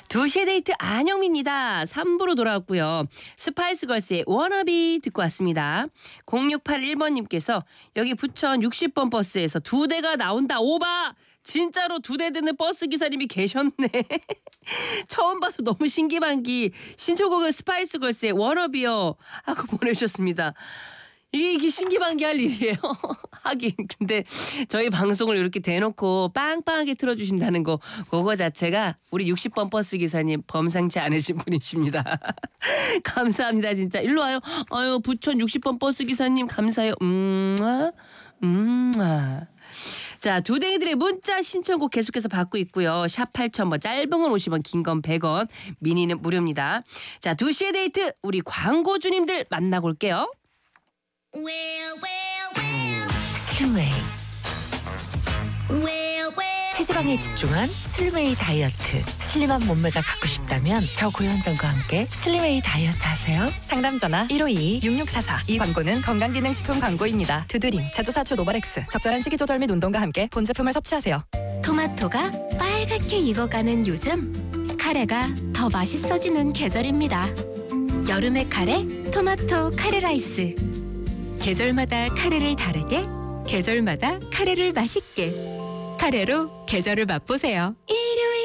2시의 데이트 안영미입니다. 3부로 돌아왔고요. 스파이스 걸스의 워너비 듣고 왔습니다. 0681번님께서 여기 부천 60번 버스에서 2대가 나온다. 오바! 진짜로 2대 듣는 버스 기사님이 계셨네. 처음 봐서 너무 신기반기. 신청곡은 스파이스 걸스의 워너비요 하고 보내주셨습니다. 이게 신기반기할 일이에요. 하긴 근데 저희 방송을 이렇게 대놓고 빵빵하게 틀어주신다는 거 그거 자체가 우리 60번 버스 기사님 범상치 않으신 분이십니다. 감사합니다 진짜. 일로 와요. 아유 부천 60번 버스 기사님 감사해요. 자, 두댕이들의 문자 신청곡 계속해서 받고 있고요. 샵 8000번, 짧은 건 50원, 긴 건 100원, 미니는 무료입니다. 자, 2시의 데이트 우리 광고주님들 만나고 올게요. 슬웨이 체지방에 집중한 슬웨이 다이어트. 슬림한 몸매가 갖고 싶다면 저고현정과 함께 슬림웨이 다이어트 하세요. 상담 전화 1522-6644. 이 광고는 건강기능식품 광고입니다. 두드림, 자조사초 노바렉스. 적절한 식이조절 및 운동과 함께 본 제품을 섭취하세요. 토마토가 빨갛게 익어가는 요즘, 카레가 더 맛있어지는 계절입니다. 여름의 카레, 토마토 카레 라이스. 계절마다 카레를 다르게, 계절마다 카레를 맛있게. 카레로 계절을 맛보세요.